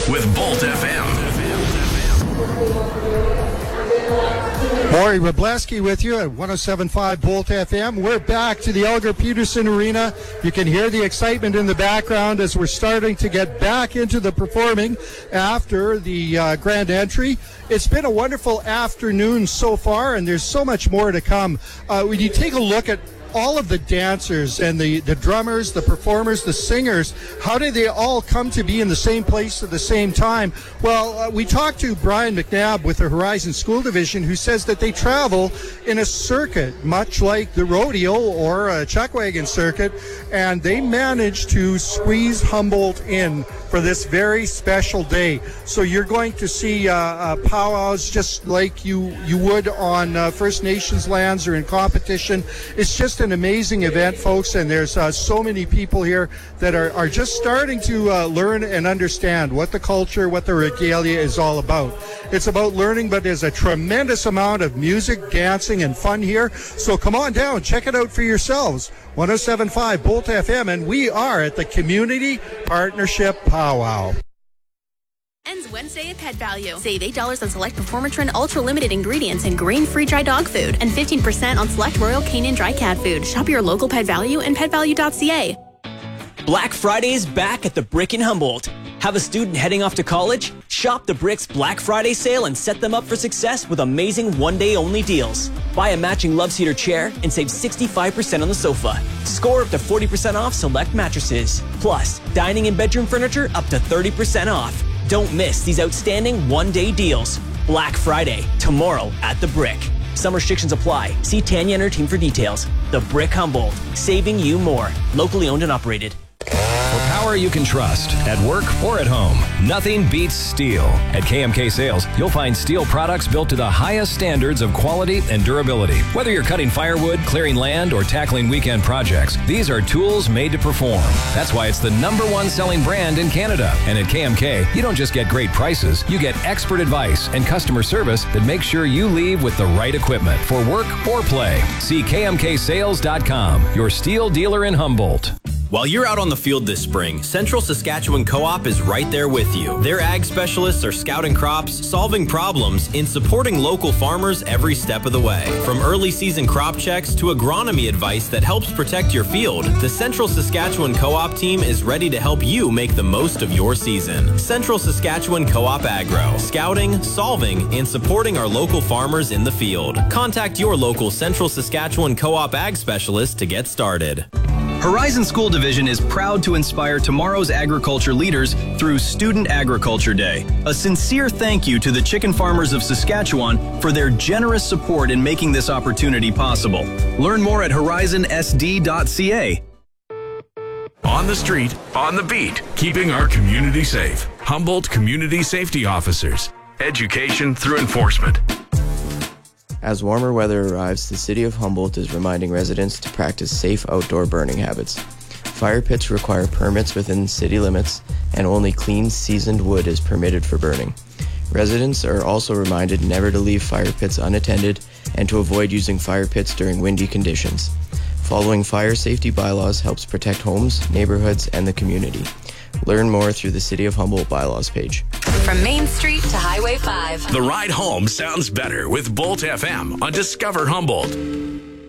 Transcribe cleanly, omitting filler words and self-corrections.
with Bolt FM. Maury Wrobleski with you at 107.5 Bolt FM. We're back to the Elgar Peterson Arena. You can hear the excitement in the background as we're starting to get back into the performing after the grand entry. It's been a wonderful afternoon so far, and there's so much more to come. When you take a look at all of the dancers and the drummers, the performers, the singers, how did they all come to be in the same place at the same time? Well, we talked to Brian McNabb with the Horizon School Division, who says that they travel in a circuit, much like the rodeo or a chuckwagon circuit, and they managed to squeeze Humboldt in for this very special day. So you're going to see powwows just like you would on First Nations lands or in competition. It's just an amazing event, folks, and there's so many people here that are just starting to learn and understand what the culture, what the regalia is all about. It's about learning, but there's a tremendous amount of music, dancing, and fun here. So come on down, check it out for yourselves. 107.5 Bolt FM, and we are at the Community Partnership Powwow. Ends Wednesday at Pet Value. Save $8 on select Performatrin Ultra Limited ingredients and grain-free dry dog food, and 15% on select Royal Canin dry cat food. Shop your local Pet Value and petvalue.ca. Black Friday is back at the Brick in Humboldt. Have a student heading off to college? Shop the Brick's Black Friday sale and set them up for success with amazing one-day-only deals. Buy a matching love seater chair and save 65% on the sofa. Score up to 40% off select mattresses. Plus, dining and bedroom furniture up to 30% off. Don't miss these outstanding one-day deals. Black Friday, tomorrow at the Brick. Some restrictions apply. See Tanya and her team for details. The Brick Humboldt, saving you more. Locally owned and operated. For power you can trust, at work or at home, nothing beats steel. At KMK Sales, you'll find steel products built to the highest standards of quality and durability. Whether you're cutting firewood, clearing land, or tackling weekend projects, these are tools made to perform. That's why it's the #1 selling brand in Canada. And at KMK, you don't just get great prices, you get expert advice and customer service that makes sure you leave with the right equipment for work or play. See KMKSales.com, your steel dealer in Humboldt. While you're out on the field this spring, Central Saskatchewan Co-op is right there with you. Their ag specialists are scouting crops, solving problems, and supporting local farmers every step of the way. From early season crop checks to agronomy advice that helps protect your field, the Central Saskatchewan Co-op team is ready to help you make the most of your season. Central Saskatchewan Co-op Agro, scouting, solving, and supporting our local farmers in the field. Contact your local Central Saskatchewan Co-op ag specialist to get started. Horizon School Division is proud to inspire tomorrow's agriculture leaders through Student Agriculture Day. A sincere thank you to the chicken farmers of Saskatchewan for their generous support in making this opportunity possible. Learn more at horizonsd.ca. On the street, on the beat, keeping our community safe. Humboldt Community Safety Officers. Education through enforcement. As warmer weather arrives, the city of Humboldt is reminding residents to practice safe outdoor burning habits. Fire pits require permits within city limits, and only clean, seasoned wood is permitted for burning. Residents are also reminded never to leave fire pits unattended and to avoid using fire pits during windy conditions. Following fire safety bylaws helps protect homes, neighborhoods, and the community. Learn more through the City of Humboldt bylaws page. From Main Street to Highway 5. The ride home sounds better with Bolt FM on Discover Humboldt.